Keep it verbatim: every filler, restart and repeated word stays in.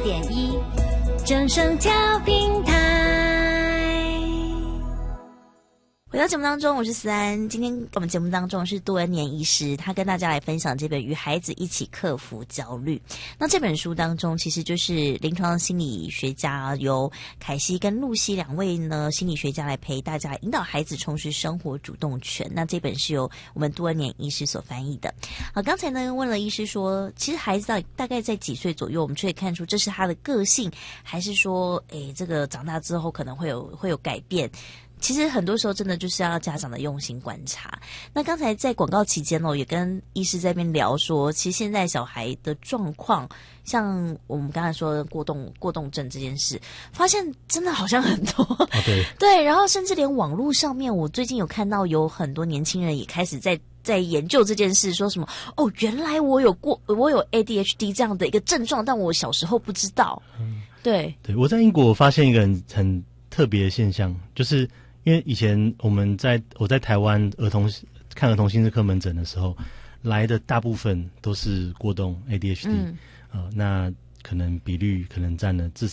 点一，正声调频台。 回到节目当中，我是思安。今天我们节目当中是杜恩年医师，他跟大家来分享这本《与孩子一起克服焦虑》。那这本书当中，其实就是临床心理学家由凯西跟露西两位呢心理学家来陪大家引导孩子重拾生活主动权。那这本是由我们杜恩年医师所翻译的。好，刚才呢问了医师说，其实孩子到大概在几岁左右，我们就可以看出这是他的个性，还是说，诶，这个长大之后可能会有会有改变？其实很多时候真的就是要家长的用心观察。那刚才在广告期间呢，也跟医师在那边聊说，其实现在小孩的状况，像我们刚才说的过动过动症这件事，发现真的好像很多。 哦、对对，然后甚至连网络上面，我最近有看到有很多年轻人也开始在在研究这件事，说什么哦，原来我有过我有 A D H D 这样的一个症状，但我小时候不知道。嗯，对对，我在英国发现一个很很特别的现象，就是因为以前我们在我在台湾儿童看儿童心智科门诊的时候，来的大部分都是过动 A D H D，、嗯、呃，那可能比率可能占了至